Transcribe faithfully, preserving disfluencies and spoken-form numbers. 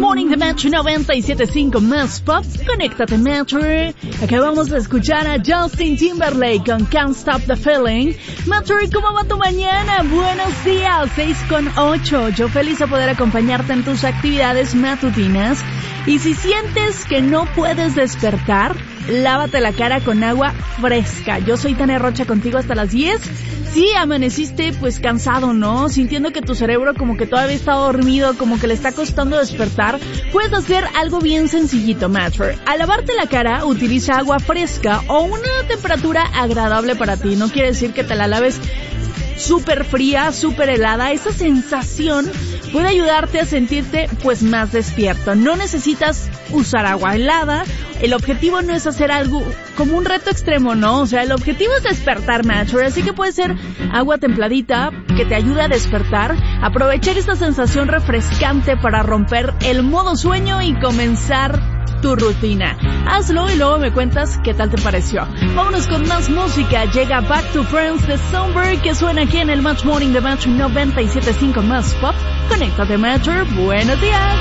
Morning de Metro noventa y siete punto cinco más pop. Conéctate, Metro. Acabamos de escuchar a Justin Timberlake con Can't Stop the Feeling. Metro, ¿cómo va tu mañana? Buenos días, seis con ocho. Yo feliz de poder acompañarte en tus actividades matutinas. Y si sientes que no puedes despertar, lávate la cara con agua fresca. Yo soy Tania Rocha contigo hasta las diez. Sí, amaneciste pues cansado, ¿no? Sintiendo que tu cerebro como que todavía está dormido, como que le está costando despertar. Puedes hacer algo bien sencillito, Matter. Al lavarte la cara, utiliza agua fresca o una temperatura agradable para ti. No quiere decir que te la laves súper fría, súper helada. Esa sensación puede ayudarte a sentirte pues más despierto. No necesitas usar agua helada. El objetivo no es hacer algo como un reto extremo, ¿no? O sea, el objetivo es despertar, Matter. Así que puede ser agua templadita que te ayude a despertar. Aprovechar esta sensación refrescante para romper el modo sueño y comenzar tu rutina. Hazlo y luego me cuentas qué tal te pareció. Vámonos con más música. Llega Back to Friends de Songbird, que suena aquí en el Match Morning de Match noventa y siete punto cinco más pop. Conéctate, Matcher. Buenos días.